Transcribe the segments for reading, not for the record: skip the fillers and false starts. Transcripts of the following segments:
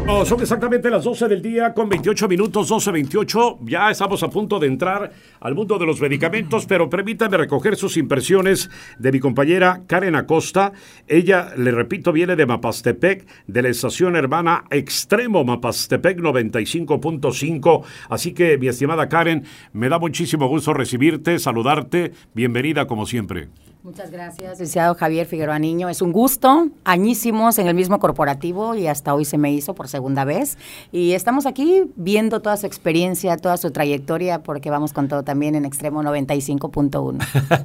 Oh, son exactamente las 12 del día con 28 minutos, 12:28. Ya estamos a punto de entrar al mundo de los medicamentos, pero permítame recoger sus impresiones de mi compañera Karen Acosta. Ella, le repito, viene de Mapastepec, de la estación hermana Extremo Mapastepec 95.5. Así que, mi estimada Karen, me da muchísimo gusto recibirte, saludarte. Bienvenida como siempre. Muchas gracias, licenciado Javier Figueroa Niño. Es un gusto, añísimos en el mismo corporativo y hasta hoy se me hizo por segunda vez. Y estamos aquí viendo toda su experiencia, toda su trayectoria, porque vamos con todo también en Extremo 95.1.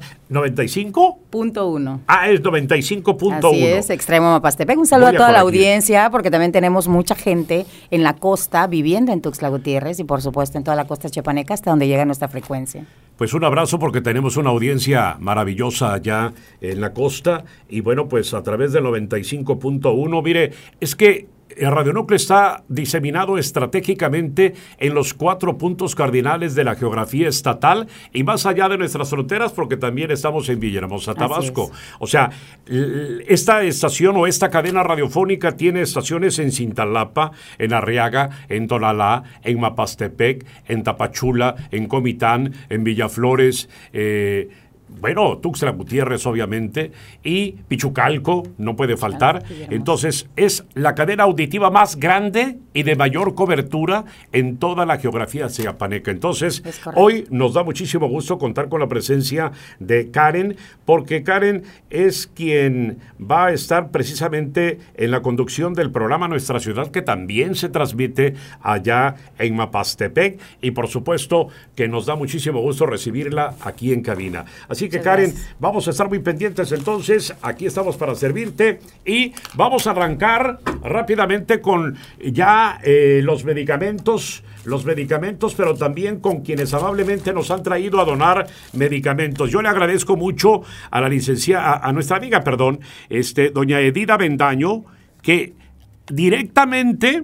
¿95.1? Ah, es 95.1. Así es, Extremo Mapastepec. Un saludo a toda la audiencia, porque también tenemos mucha gente en la costa viviendo en Tuxtla Gutiérrez y por supuesto en toda la costa chiapaneca hasta donde llega nuestra frecuencia. Pues un abrazo porque tenemos una audiencia maravillosa allá en la costa y bueno, pues a través del 95.1, mire, es que el Radio Núcleo está diseminado estratégicamente en los 4 puntos cardinales de la geografía estatal y más allá de nuestras fronteras, porque también estamos en Villahermosa, Tabasco. O sea, esta estación o esta cadena radiofónica tiene estaciones en Cintalapa, en Arriaga, en Tonalá, en Mapastepec, en Tapachula, en Comitán, en Villaflores, bueno, Tuxtla Gutiérrez, obviamente, y Pichucalco, no puede faltar. Entonces, es la cadena auditiva más grande y de mayor cobertura en toda la geografía chiapaneca. Entonces, hoy nos da muchísimo gusto contar con la presencia de Karen, porque Karen es quien va a estar precisamente en la conducción del programa Nuestra Ciudad, que también se transmite allá en Mapastepec, y por supuesto que nos da muchísimo gusto recibirla aquí en cabina. Así que Karen, vamos a estar muy pendientes entonces, aquí estamos para servirte y vamos a arrancar rápidamente con ya los medicamentos, pero también con quienes amablemente nos han traído a donar medicamentos. Yo le agradezco mucho a la licenciada, a nuestra amiga, doña Edida Bendaño, que directamente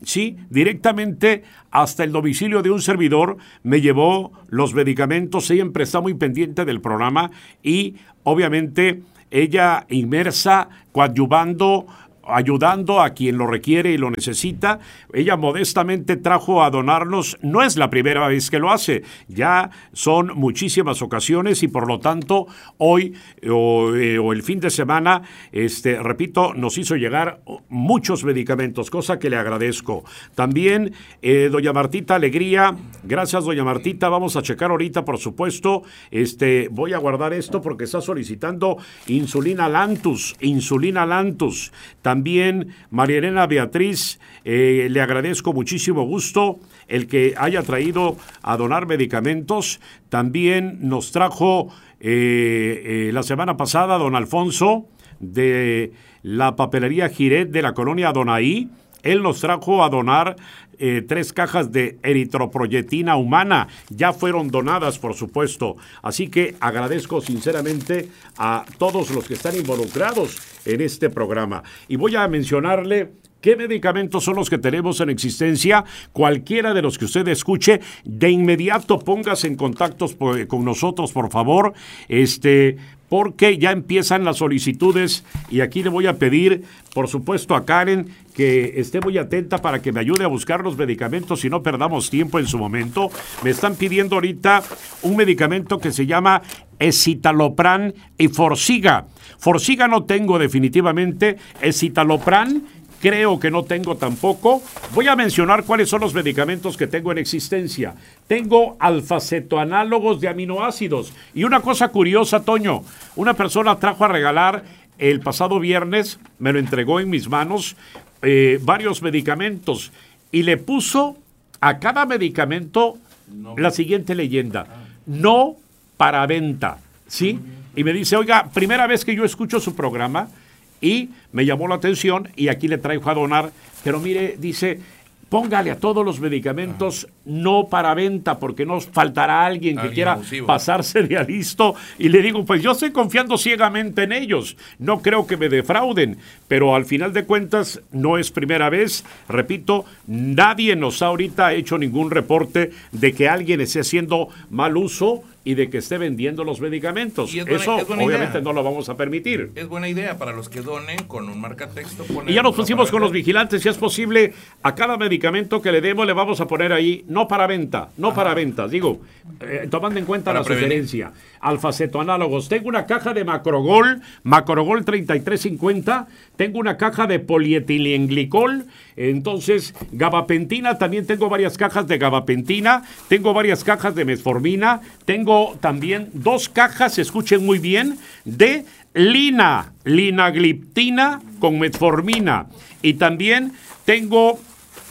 hasta el domicilio de un servidor me llevó los medicamentos. Siempre está muy pendiente del programa y obviamente ella inmersa, coadyuvando, ayudando a quien lo requiere y lo necesita. Ella modestamente trajo a donarnos, no es la primera vez que lo hace, ya son muchísimas ocasiones y por lo tanto hoy o el fin de semana, repito, nos hizo llegar muchos medicamentos, cosa que le agradezco. También doña Martita Alegría, gracias doña Martita, vamos a checar ahorita por supuesto, voy a guardar esto porque está solicitando insulina Lantus. También María Elena Beatriz, le agradezco muchísimo gusto el que haya traído a donar medicamentos. También nos trajo la semana pasada don Alfonso de la papelería Giret de la colonia Donaí. Él nos trajo a donar 3 cajas de eritroproyetina humana. Ya fueron donadas, por supuesto. Así que agradezco sinceramente a todos los que están involucrados en este programa. Y voy a mencionarle qué medicamentos son los que tenemos en existencia. Cualquiera de los que usted escuche, de inmediato póngase en contacto con nosotros, por favor, porque ya empiezan las solicitudes y aquí le voy a pedir, por supuesto, a Karen que esté muy atenta para que me ayude a buscar los medicamentos y no perdamos tiempo en su momento. Me están pidiendo ahorita un medicamento que se llama Escitalopram y Forxiga. Forxiga no tengo definitivamente, Escitalopram creo que no tengo tampoco. Voy a mencionar cuáles son los medicamentos que tengo en existencia. Tengo alfacetoanálogos de aminoácidos. Y una cosa curiosa, Toño, una persona trajo a regalar el pasado viernes, me lo entregó en mis manos, varios medicamentos y le puso a cada medicamento la siguiente leyenda: no para venta, ¿sí? Y me dice, oiga, primera vez que yo escucho su programa y me llamó la atención y aquí le traigo a donar, pero mire, dice, póngale a todos los medicamentos no para venta, porque no faltará alguien que quiera abusivo, pasarse de listo. Y le digo, pues yo estoy confiando ciegamente en ellos, no creo que me defrauden, pero al final de cuentas no es primera vez. Repito, nadie nos ha ahorita hecho ningún reporte de que alguien esté haciendo mal uso y de que esté vendiendo los medicamentos. Y es buena obviamente idea. no lo vamos a permitir. Es buena idea para los que donen con un marcatexto. Y ya nos pusimos con los vigilantes, si es posible, a cada medicamento que le demos le vamos a poner ahí, no para venta, no para ventas, digo, tomando en cuenta Para la prevenir. sugerencia. Alfacetoanálogos, tengo una caja de Macrogol 3350, tengo una caja de polietilenglicol, entonces gabapentina, también tengo varias cajas de gabapentina, tengo varias cajas de metformina, tengo también 2 cajas, escuchen muy bien, de linagliptina con metformina, y también tengo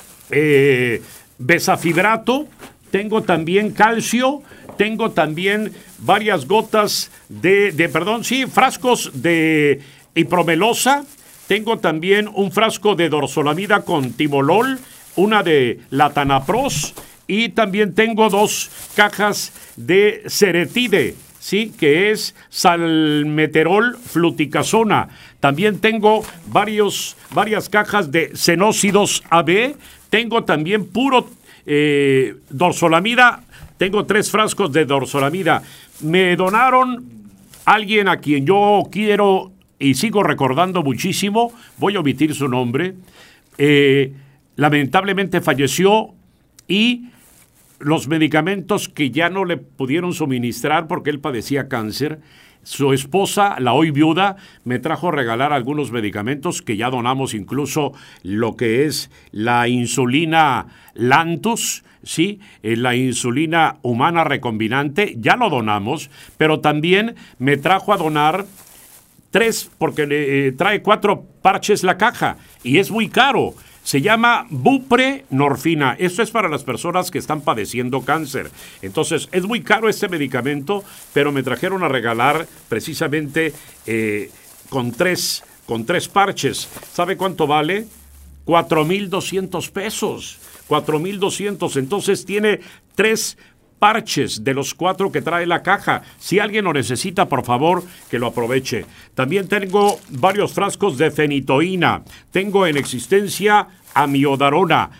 besafibrato, tengo también calcio, tengo también varias gotas frascos de ipromelosa, tengo también un frasco de dorzolamida con timolol, una de latanapros, y también tengo 2 cajas de ceretide, ¿sí? Que es salmeterol fluticasona. También tengo varias cajas de xenócidos AB, tengo también puro dorzolamida, tengo 3 frascos de dorzolamida. Me donaron alguien a quien yo quiero y sigo recordando muchísimo, voy a omitir su nombre, lamentablemente falleció, y los medicamentos que ya no le pudieron suministrar porque él padecía cáncer, su esposa, la hoy viuda, me trajo a regalar algunos medicamentos que ya donamos, incluso lo que es la insulina Lantus, ¿sí? La insulina humana recombinante, ya lo donamos, pero también me trajo a donar 3, porque trae 4 parches la caja, y es muy caro. Se llama buprenorfina. Esto es para las personas que están padeciendo cáncer. Entonces, es muy caro este medicamento, pero me trajeron a regalar precisamente con tres parches. ¿Sabe cuánto vale? 4,200 pesos. 4,200. Entonces, tiene 3 parches de los 4 que trae la caja. Si alguien lo necesita, por favor, que lo aproveche. También tengo varios frascos de fenitoína. Tengo en existencia amiodarona,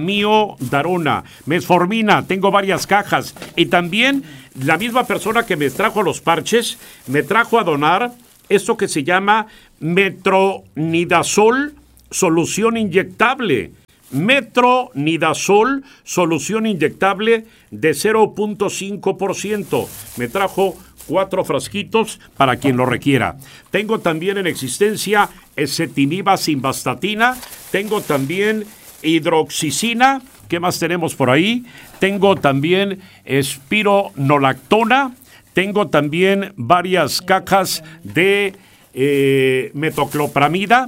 metformina, tengo varias cajas. Y también la misma persona que me trajo los parches, me trajo a donar esto que se llama metronidazol, solución inyectable. Metronidazol, solución inyectable de 0.5%. Me trajo 4 frasquitos para quien lo requiera. Tengo también en existencia ezetimiba simvastatina. Tengo también hidroxicina. ¿Qué más tenemos por ahí? Tengo también espironolactona. Tengo también varias cajas de metoclopramida.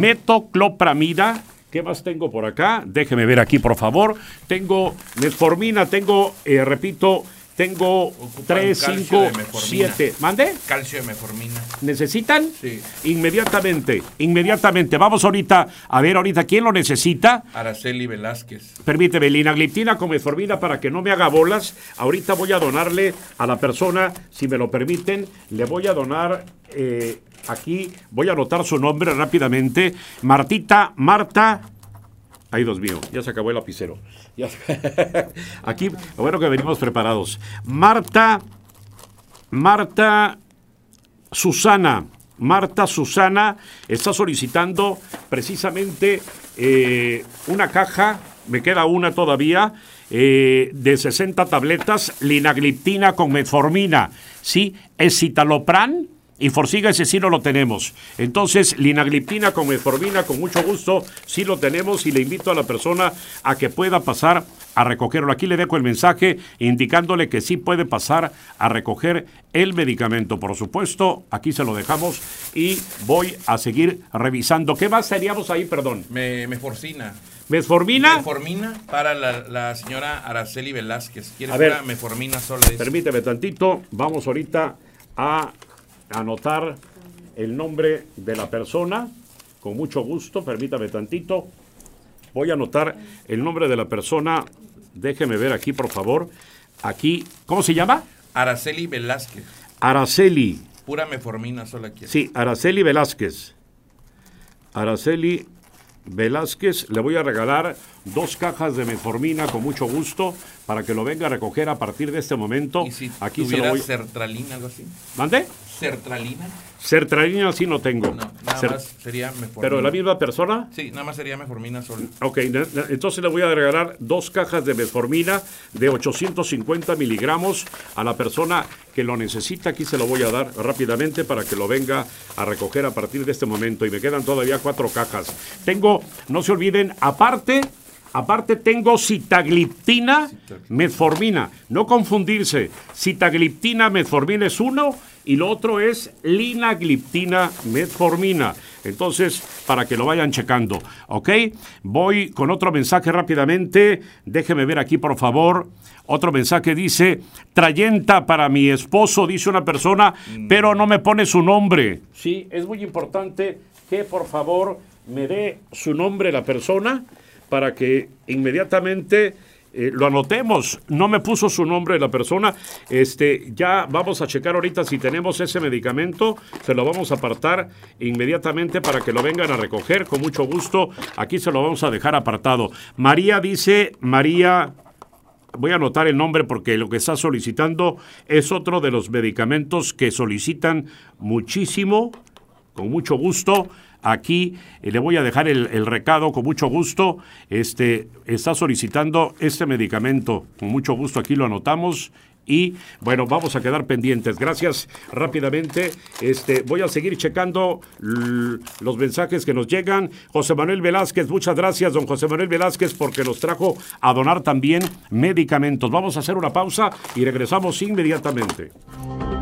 ¿Qué más tengo por acá? Déjeme ver aquí, por favor. Tengo metformina, tengo 3, 5, 7. ¿Mande? Calcio de metformina. ¿Necesitan? Sí. Inmediatamente. Vamos ahorita a ver quién lo necesita. Araceli Velázquez. Permíteme, linagliptina con metformina para que no me haga bolas. Ahorita voy a donarle a la persona, si me lo permiten, le voy a donar... aquí voy a anotar su nombre rápidamente. Marta. Ay, Dios mío, ya se acabó el lapicero. Aquí, bueno que venimos preparados. Marta Susana está solicitando precisamente una caja, me queda una todavía, de 60 tabletas, linagliptina con metformina, ¿sí? Escitalopram y Forxiga, ese sí no lo tenemos. Entonces, linagliptina con metformina, con mucho gusto, sí lo tenemos, y le invito a la persona a que pueda pasar a recogerlo. Aquí le dejo el mensaje indicándole que sí puede pasar a recoger el medicamento. Por supuesto, aquí se lo dejamos y voy a seguir revisando. ¿Qué más teníamos ahí, perdón? Metformina. ¿Metformina? Metformina para la señora Araceli Velázquez. ¿Quiere A ver, una metformina sola? Permíteme tantito, vamos ahorita a anotar el nombre de la persona, con mucho gusto, permítame tantito. Voy a anotar el nombre de la persona, déjeme ver aquí, por favor. Aquí, ¿cómo se llama? Araceli Velázquez. Araceli. Pura metformina sola quiere. Sí, Araceli Velázquez. Araceli Velázquez, le voy a regalar 2 cajas de metformina con mucho gusto para que lo venga a recoger a partir de este momento. ¿Y si aquí tuviera se lo voy... sertralina, algo así? ¿Mande? ¿Sertralina? Sertralina sí no tengo. No, nada más sería metformina. ¿Pero la misma persona? Sí, nada más sería metformina solo. Ok, entonces le voy a regalar 2 cajas de metformina de 850 miligramos a la persona que lo necesita. Aquí se lo voy a dar rápidamente para que lo venga a recoger a partir de este momento. Y me quedan todavía 4 cajas. Tengo, no se olviden, aparte tengo sitagliptina, metformina. No confundirse. Sitagliptina, metformina es uno y lo otro es linagliptina, metformina. Entonces, para que lo vayan checando, ¿ok? Voy con otro mensaje rápidamente. Déjeme ver aquí, por favor. Otro mensaje dice, trayenta para mi esposo, dice una persona, pero no me pone su nombre. Sí, es muy importante que, por favor, me dé su nombre la persona para que inmediatamente lo anotemos. No me puso su nombre la persona. Ya vamos a checar ahorita si tenemos ese medicamento. Se lo vamos a apartar inmediatamente para que lo vengan a recoger. Con mucho gusto. Aquí se lo vamos a dejar apartado. María dice, María, voy a anotar el nombre porque lo que está solicitando es otro de los medicamentos que solicitan muchísimo. Con mucho gusto. Aquí le voy a dejar el recado con mucho gusto. Está solicitando este medicamento. Con mucho gusto aquí lo anotamos. Y bueno, vamos a quedar pendientes. Gracias rápidamente. Voy a seguir checando los mensajes que nos llegan. José Manuel Velázquez, muchas gracias, don José Manuel Velázquez, porque nos trajo a donar también medicamentos. Vamos a hacer una pausa y regresamos inmediatamente.